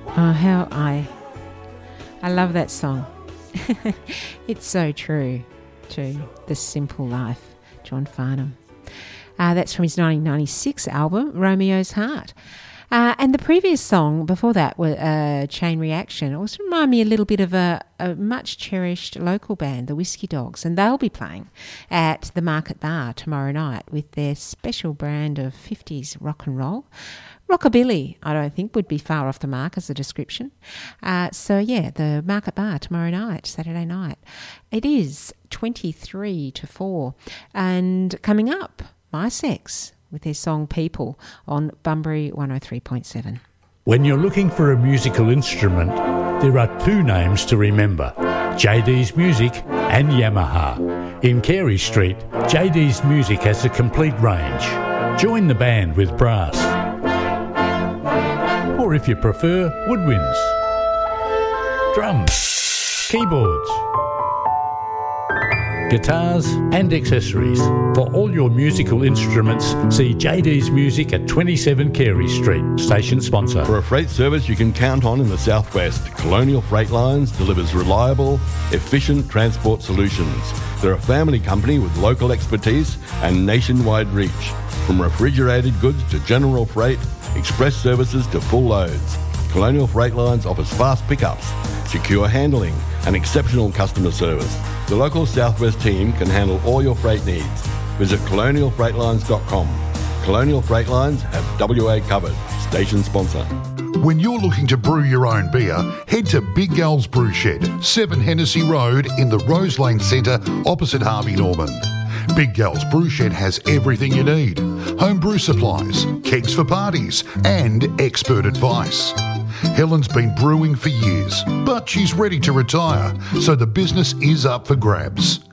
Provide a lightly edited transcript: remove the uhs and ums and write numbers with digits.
Oh, how I love that song. It's so true to the simple life, John Farnham. That's from his 1996 album, Romeo's Heart. And the previous song before that was Chain Reaction. It also reminded me a little bit of a much cherished local band, the Whiskey Dogs, and they'll be playing at the Market Bar tomorrow night with their special brand of 50s rock and roll. Rockabilly, I don't think, would be far off the mark as a description. The Market Bar tomorrow night, Saturday night. It is 23 to 4. And coming up, My Sex, with their song People on Bunbury 103.7. When you're looking for a musical instrument, there are two names to remember, JD's Music and Yamaha. In Carey Street, JD's Music has a complete range. Join the band with brass. Or if you prefer, woodwinds, drums, keyboards, guitars and accessories. For all your musical instruments, see JD's Music at 27 Carey Street, station sponsor. For a freight service you can count on in the southwest, Colonial Freight Lines delivers reliable, efficient transport solutions. They're a family company with local expertise and nationwide reach. From refrigerated goods to general freight, express services to full loads, Colonial Freight Lines offers fast pickups, secure handling and exceptional customer service. The local Southwest team can handle all your freight needs. Visit colonialfreightlines.com. Colonial Freight Lines have WA covered. Station sponsor. When you're looking to brew your own beer, head to Big Gal's Brew Shed, 7 Hennessy Road in the Rose Lane Centre opposite Harvey Norman. Big Gal's Brew Shed has everything you need. Home brew supplies, kegs for parties and expert advice. Helen's been brewing for years, but she's ready to retire, so the business is up for grabs.